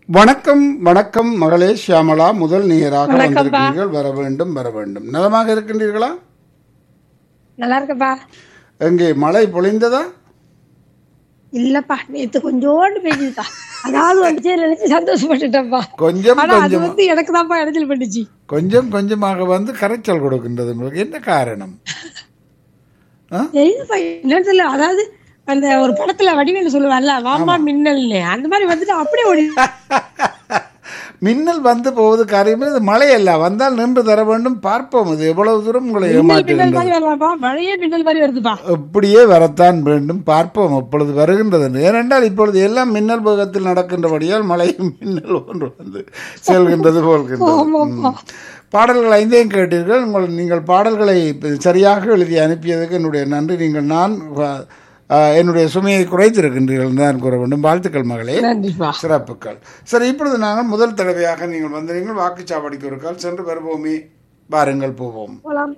வணக்கம் வணக்கம் மகளே ஷியாமளா, முதல் நேயராக வணக்கம்ப்பா. வந்திருக்கிறீர்கள். வர வேண்டும் வர வேண்டும். நலமாக இருக்கின்றீர்களா? நல்லா இருக்கப்பா. எங்கே மழை பொழிந்ததா? இல்லப்பா, நேத்து கொஞ்சோண்டு பெய்யுதுப்பா. அதாவது வந்துச்சு நினைச்சு சந்தோஷப்பட்டுட்டேன்ப்பா. கொஞ்சம் ஆனா அது கொஞ்சம் வந்து எனக்கு தான்ப்பா இடைஞ்சல் பண்ணுச்சு. கொஞ்சம் கொஞ்சமாக வந்து கரைச்சல் கொடுக்கின்றது. உங்களுக்கு என்ன காரணம்? ஆ? தெரியுதுப்பா, என்னன்னு தெரியல. அதாவது அந்த ஒரு படத்துல வடிவேலு சொல்லுவார்ல, வாமா மின்னல்னு, அந்த மாதிரி வந்துட்டு அப்படியே ஓடி. மின்னல் வந்து போவது காரியம். இது மழை அல்ல, வந்தால் நின்று தர வேண்டும். பார்ப்போம் இது எவ்வளவு தூரம் உங்களை மின்னல் ஏமாற்றுகின்றது. மாதிரி வரலாம்ப்பா, மழையே மின்னல் மாதிரி வருதுப்பா. இப்படியே வரத்தான் வேண்டும். பார்ப்போம் எப்பொழுது வருகின்றது என்று. ஏனென்றால் இப்பொழுது எல்லாம் மின்னல் வேகத்தில் நடக்கின்றபடியால் மழையும் மின்னல் ஒன்று வந்து செல்கின்றது போல்கின்றது. ஆமாப்பா. பாடல்கள் ஐந்தையும் கேட்டீர்கள். நீங்கள் பாடல்களை சரியாக எழுதி அனுப்பியதுக்கு என்னுடைய நன்றி. நான் என்னுடைய சுமையை குறைத்திருக்கின்றீர்கள் தான் கூற வேண்டும். வாழ்த்துக்கள் மகளே, நன்றிப்பா. சிறப்புகள். சரி, இப்பொழுது நாங்கள் முதல் தடவையாக நீங்கள் வந்தீர்கள். வாக்குச்சாவடிக்கு ஒரு கால் சென்று வருவோமே, வாருங்கள் போவோம். போலாம்.